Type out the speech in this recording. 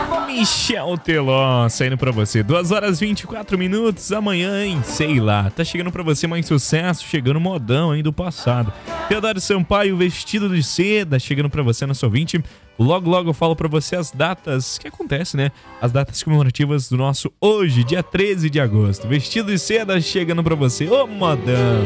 Michel Teló, saindo pra você. 2 horas 24 minutos, amanhã, hein? Sei lá. Tá chegando pra você mais sucesso, chegando modão, hein, do passado. Teodoro Sampaio, Vestido de Seda, chegando pra você, nosso ouvinte. Logo, logo eu falo pra você as datas que acontecem, né? As datas comemorativas do nosso hoje, dia 13 de agosto. Vestido de Seda, chegando pra você. Ô, modão!